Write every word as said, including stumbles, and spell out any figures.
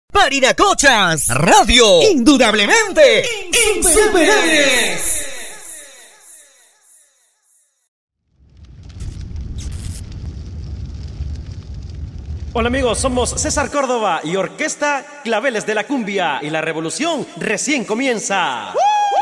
Parinacochas Radio, indudablemente insuperables. Hola amigos, somos César Córdoba y Orquesta Claveles de la Cumbia y la revolución recién comienza.